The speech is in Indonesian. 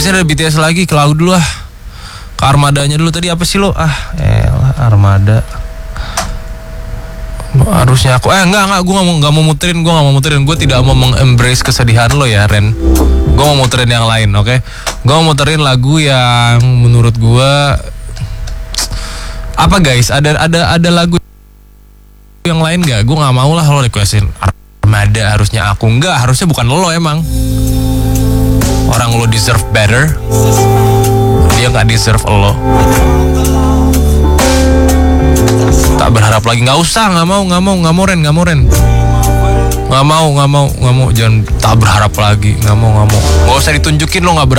ada BTS lagi, ke lagu dulu lah. Ke Armadanya dulu. Tadi apa sih lo? Armada. Harusnya aku enggak, gue nggak mau muterin. Gue tidak mau mengembrace kesedihan lo ya, Ren. Gue mau muterin yang lain, oke? Gue mau muterin lagu yang menurut gue apa guys? Ada lagu yang lain nggak? Gue nggak mau lah lo requestin Armada harusnya aku. Enggak, harusnya bukan lo emang. Orang lo deserve better. Dia nggak deserve lo. Tak berharap lagi, nggak mau Ren, nggak mau, jangan tak berharap lagi, nggak mau, nggak usah ditunjukin lo nggak berharap.